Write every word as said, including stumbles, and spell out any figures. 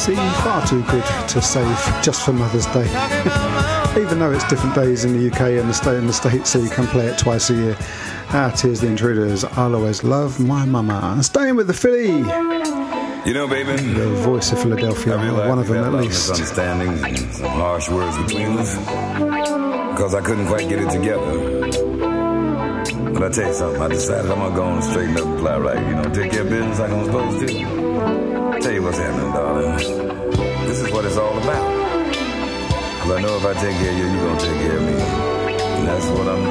See, far too good to save just for Mother's Day. Even though it's different days in the U K and the state in the States, so you can play it twice a year. Ah, Tears the Intruders, I'll Always Love My Mama. Staying with the Philly. You know, baby, the voice of Philadelphia, one of them at least. Misunderstandings and some harsh words between us, because I couldn't quite get it together. But I tell you something, I decided I'm gonna go on and straighten up and fly right. You know, take care of business like I'm supposed to. Tell you what's happening, darling. This is what it's all about. Because I know if I take care of you, you're gonna take care of me. And that's what I'm